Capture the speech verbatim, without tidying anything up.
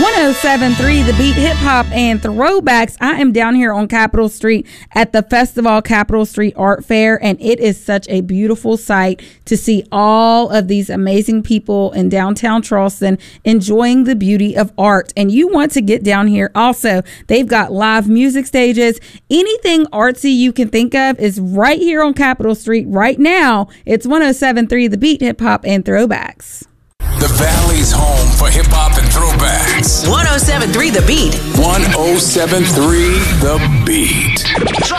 one oh seven point three The Beat, hip hop and throwbacks. I am down here on Capitol Street at the Festival Capitol Street Art Fair, and it is such a beautiful sight to see all of these amazing people in downtown Charleston enjoying the beauty of art. And you want to get down here also. They've got live music stages. Anything artsy you can think of is right here on Capitol Street right now. It's one oh seven point three The Beat, hip hop and throwbacks. The Valley's home for hip hop and throwbacks. one oh seven point three The Beat. one oh seven point three The Beat.